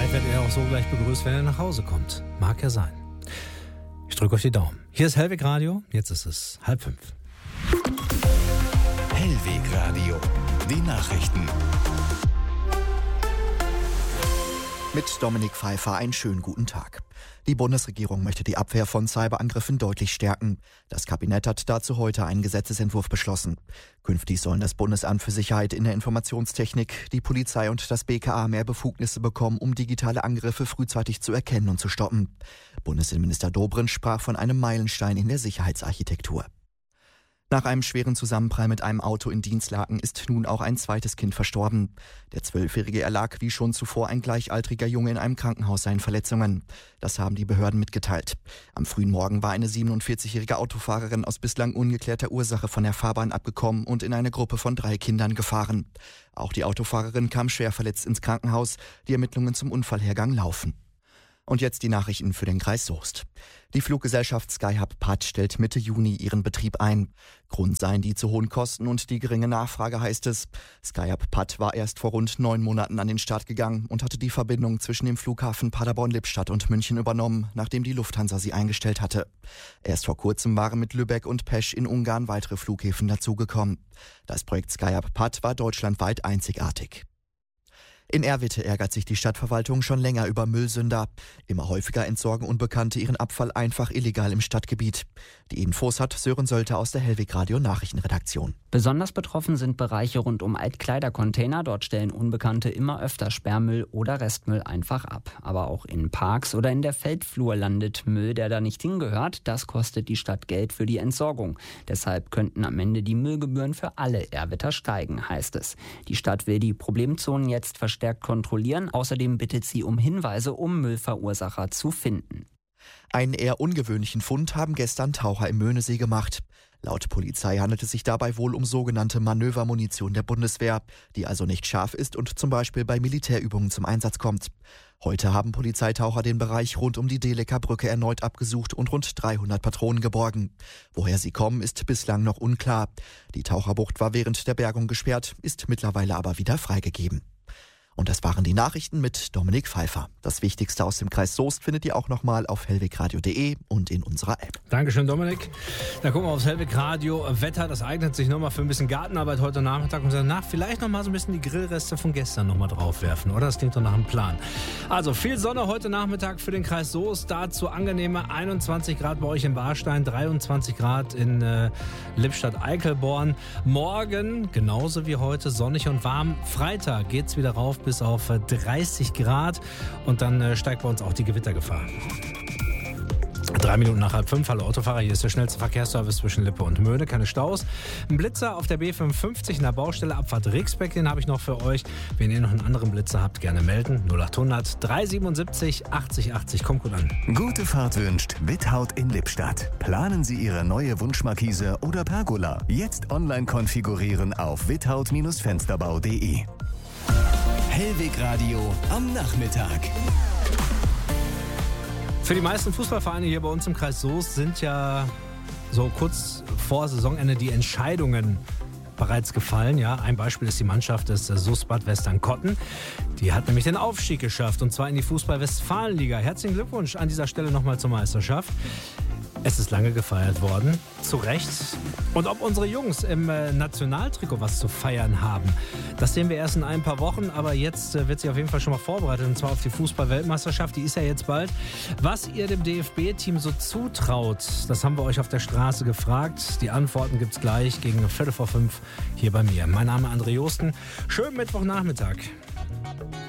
Vielleicht werdet ihr auch so gleich begrüßt, wenn er nach Hause kommt. Mag ja sein. Ich drücke euch die Daumen. Hier ist Hellweg Radio, jetzt ist es 4:30. Hellweg Radio, die Nachrichten. Mit Dominik Pfeiffer einen schönen guten Tag. Die Bundesregierung möchte die Abwehr von Cyberangriffen deutlich stärken. Das Kabinett hat dazu heute einen Gesetzesentwurf beschlossen. Künftig sollen das Bundesamt für Sicherheit in der Informationstechnik, die Polizei und das BKA mehr Befugnisse bekommen, um digitale Angriffe frühzeitig zu erkennen und zu stoppen. Bundesinnenminister Dobrindt sprach von einem Meilenstein in der Sicherheitsarchitektur. Nach einem schweren Zusammenprall mit einem Auto in Dinslaken ist nun auch ein zweites Kind verstorben. Der 12-Jährige erlag wie schon zuvor ein gleichaltriger Junge in einem Krankenhaus seinen Verletzungen. Das haben die Behörden mitgeteilt. Am frühen Morgen war eine 47-jährige Autofahrerin aus bislang ungeklärter Ursache von der Fahrbahn abgekommen und in eine Gruppe von 3 Kindern gefahren. Auch die Autofahrerin kam schwer verletzt ins Krankenhaus. Die Ermittlungen zum Unfallhergang laufen. Und jetzt die Nachrichten für den Kreis Soest. Die Fluggesellschaft Skyhub Patt stellt Mitte Juni ihren Betrieb ein. Grund seien die zu hohen Kosten und die geringe Nachfrage, heißt es. Skyhub Patt war erst vor rund 9 Monaten an den Start gegangen und hatte die Verbindung zwischen dem Flughafen Paderborn-Lippstadt und München übernommen, nachdem die Lufthansa sie eingestellt hatte. Erst vor kurzem waren mit Lübeck und Pesch in Ungarn weitere Flughäfen dazugekommen. Das Projekt Skyhub Patt war deutschlandweit einzigartig. In Erwitte ärgert sich die Stadtverwaltung schon länger über Müllsünder. Immer häufiger entsorgen Unbekannte ihren Abfall einfach illegal im Stadtgebiet. Die Infos hat Sören Sölter aus der Hellweg Radio Nachrichtenredaktion. Besonders betroffen sind Bereiche rund um Altkleidercontainer. Dort stellen Unbekannte immer öfter Sperrmüll oder Restmüll einfach ab. Aber auch in Parks oder in der Feldflur landet Müll, der da nicht hingehört. Das kostet die Stadt Geld für die Entsorgung. Deshalb könnten am Ende die Müllgebühren für alle Erwitter steigen, heißt es. Die Stadt will die Problemzonen jetzt verstärkt kontrollieren. Außerdem bittet sie um Hinweise, um Müllverursacher zu finden. Einen eher ungewöhnlichen Fund haben gestern Taucher im Möhnesee gemacht. Laut Polizei handelt es sich dabei wohl um sogenannte Manövermunition der Bundeswehr, die also nicht scharf ist und zum Beispiel bei Militärübungen zum Einsatz kommt. Heute haben Polizeitaucher den Bereich rund um die Dehlecker Brücke erneut abgesucht und rund 300 Patronen geborgen. Woher sie kommen, ist bislang noch unklar. Die Taucherbucht war während der Bergung gesperrt, ist mittlerweile aber wieder freigegeben. Und das waren die Nachrichten mit Dominik Pfeiffer. Das Wichtigste aus dem Kreis Soest findet ihr auch nochmal auf hellwegradio.de und in unserer App. Dankeschön, Dominik. Dann gucken wir aufs Hellweg Radio. Wetter, das eignet sich nochmal für ein bisschen Gartenarbeit heute Nachmittag und danach vielleicht nochmal so ein bisschen die Grillreste von gestern nochmal draufwerfen, oder? Das klingt doch nach einem Plan. Also viel Sonne heute Nachmittag für den Kreis Soest. Dazu angenehme 21 Grad bei euch in Warstein, 23 Grad in Lippstadt-Eichelborn. Morgen, genauso wie heute, sonnig und warm. Freitag geht's wieder rauf bis auf 30 Grad und dann steigt bei uns auch die Gewittergefahr. 3 Minuten nach 4:30. Hallo Autofahrer, hier ist der schnellste Verkehrsservice zwischen Lippe und Möhne. Keine Staus. Ein Blitzer auf der B55 in der Baustelle Abfahrt Rixbeck, den habe ich noch für euch. Wenn ihr noch einen anderen Blitzer habt, gerne melden. 0800 377 80 80. Kommt gut an. Gute Fahrt wünscht Without in Lippstadt. Planen Sie Ihre neue Wunschmarkise oder Pergola. Jetzt online konfigurieren auf without-fensterbau.de. Hellweg Radio am Nachmittag. Für die meisten Fußballvereine hier bei uns im Kreis Soest sind ja so kurz vor Saisonende die Entscheidungen bereits gefallen. Ja, ein Beispiel ist die Mannschaft des Soest Bad Westernkotten. Die hat nämlich den Aufstieg geschafft und zwar in die Fußball-Westfalen-Liga. Herzlichen Glückwunsch an dieser Stelle nochmal zur Meisterschaft. Es ist lange gefeiert worden, zu Recht. Und ob unsere Jungs im Nationaltrikot was zu feiern haben, das sehen wir erst in ein paar Wochen. Aber jetzt wird sich auf jeden Fall schon mal vorbereitet, und zwar auf die Fußball-Weltmeisterschaft. Die ist ja jetzt bald. Was ihr dem DFB-Team so zutraut, das haben wir euch auf der Straße gefragt. Die Antworten gibt's gleich gegen 4:45 hier bei mir. Mein Name ist André Josten. Schönen Mittwochnachmittag.